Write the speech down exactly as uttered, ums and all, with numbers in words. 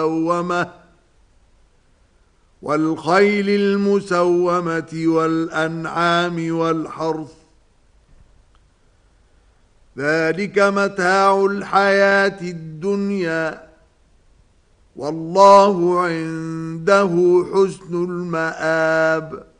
المسومة والخيل المسومة والأنعام والحرث ذلك متاع الحياة الدنيا والله عنده حسن المآب